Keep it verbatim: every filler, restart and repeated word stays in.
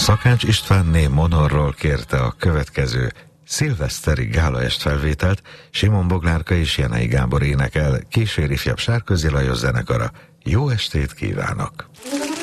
Szakács Istvánné Monorról kérte a következő szilveszteri gálaest felvételt, Simon Boglárka és Jenei Gábor énekel, kíséri ifjabb Sárközi Lajos zenekara. Jó estét kívánok!